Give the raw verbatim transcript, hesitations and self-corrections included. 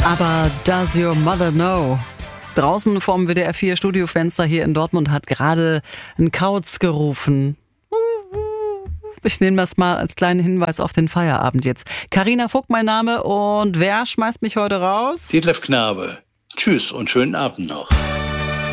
Aber does your mother know? Draußen vorm W D R vier Studiofenster hier in Dortmund hat gerade ein Kauz gerufen. Ich nehme das mal als kleinen Hinweis auf den Feierabend jetzt. Carina Vogt mein Name, und wer schmeißt mich heute raus? Detlef Knabe. Tschüss und schönen Abend noch.